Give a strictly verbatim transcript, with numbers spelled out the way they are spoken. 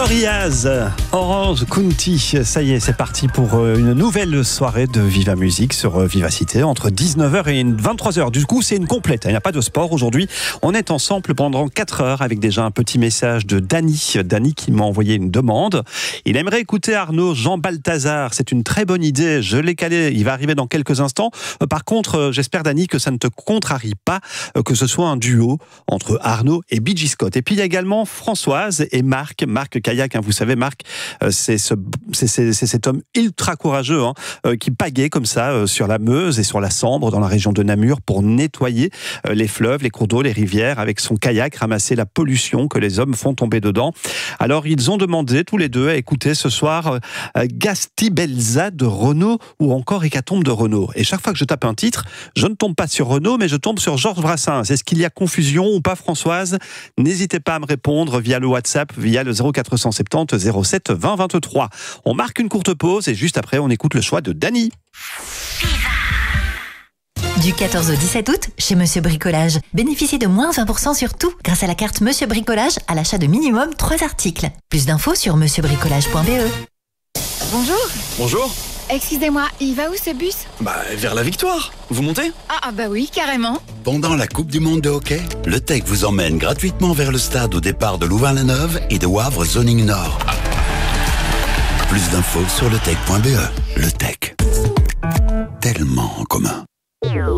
Gorillaz, Orange County, ça y est, c'est parti pour une nouvelle soirée de Viva Musique sur Vivacité entre dix-neuf heures et vingt-trois heures. Du coup, c'est une complète, il n'y a pas de sport aujourd'hui. On est ensemble pendant quatre heures avec déjà un petit message de Dany. Dany qui m'a envoyé une demande. Il aimerait écouter Arnaud Jean Balthazar. C'est une très bonne idée, je l'ai calé, il va arriver dans quelques instants. Par contre, j'espère Dany que ça ne te contrarie pas, que ce soit un duo entre Arnaud et B J Scott. Et puis il y a également Françoise et Marc. Marc Kayak, hein, vous savez, Marc, euh, c'est, ce, c'est, c'est, c'est cet homme ultra courageux hein, euh, qui pagaie comme ça euh, sur la Meuse et sur la Sambre dans la région de Namur pour nettoyer euh, les fleuves, les cours d'eau, les rivières avec son kayak, ramasser la pollution que les hommes font tomber dedans. Alors ils ont demandé tous les deux à écouter ce soir euh, Gastibelza de Renaud ou encore Hécatombe de Renaud. Et chaque fois que je tape un titre, je ne tombe pas sur Renaud, mais je tombe sur Georges Brassens. Est-ce qu'il y a confusion ou pas, Françoise? N'hésitez pas à me répondre via le WhatsApp, via le zéro quatre cent soixante-dix zéro sept vingt vingt-trois. On marque une courte pause et juste après, on écoute le choix de Dany. Du quatorze au dix-sept août, chez Monsieur Bricolage, bénéficiez de moins vingt pour cent sur tout grâce à la carte Monsieur Bricolage à l'achat de minimum trois articles. Plus d'infos sur monsieur bricolage point b e. Bonjour. Bonjour. Excusez-moi, il va où ce bus? Bah, vers la victoire. Vous montez? Ah, ah bah oui, carrément. Pendant la Coupe du Monde de hockey, le Tech vous emmène gratuitement vers le stade au départ de Louvain-la-Neuve et de Wavre Zoning Nord. Plus d'infos sur le tech point b e. Le Tech. Tellement en commun.